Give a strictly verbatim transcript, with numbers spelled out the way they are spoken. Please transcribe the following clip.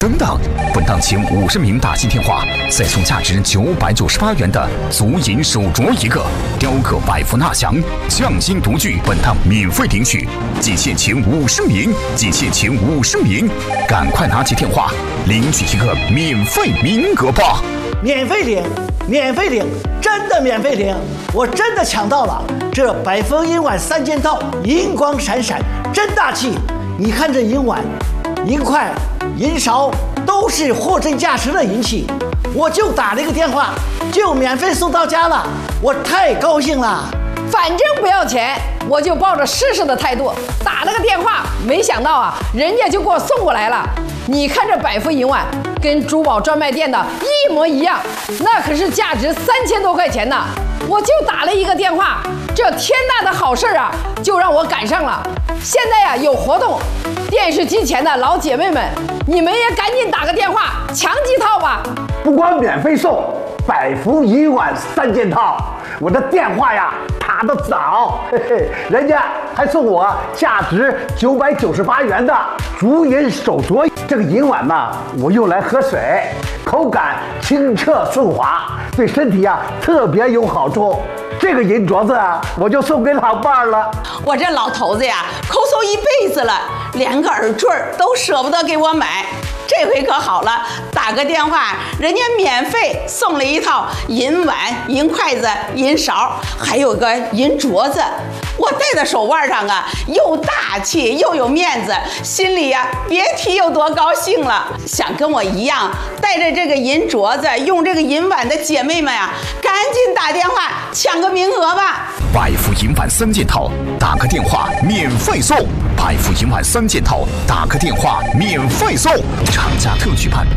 登档，本档前五十名打进电话，再送价值九百九十八元的足银手镯一个。雕刻百福纳祥，匠心独具，本档免费领取，仅限前五十名，仅限前五十名，赶快拿起电话领取一个免费名额吧！ 免费领，免费领，真的免费领！我真的抢到了这百福银碗三件套，银光闪闪，真大气！你看这银碗、银筷、银勺都是货真价实的银器，我就打了一个电话，就免费送到家了，我太高兴了。 反正不要钱，我就抱着试试的态度打了个电话，没想到啊，人家就给我送过来了。你看这百福银碗跟珠宝专卖店的一模一样，那可是价值三千多块钱呢。我就打了一个电话，这天大的好事啊，就让我赶上了。现在呀、啊、有活动，电视机前的老姐妹们，你们也赶紧打个电话抢几套吧。 不光免费送百福银碗三件套，我的电话呀打得早，嘿嘿，人家还送我价值九百九十八元的足银手镯。这个银碗呢，我用来喝水，口感清澈顺滑，对身体啊特别有好处。这个银镯子啊，我就送给老伴儿了。 我这老头子呀，抠搜一辈子了，连个耳坠都舍不得给我买。这回可好了，打个电话，人家免费送了一套银碗、银筷子、银勺，还有个银镯子。我戴在手腕上啊，又大气又有面子，心里呀、啊、别提有多高兴了。想跟我一样带着这个银镯子、用这个银碗的姐妹们啊，赶紧打电话抢个名额吧！ 百福银碗三件套，打个电话免费送。百福银碗三件套，打个电话免费送。厂家特许版。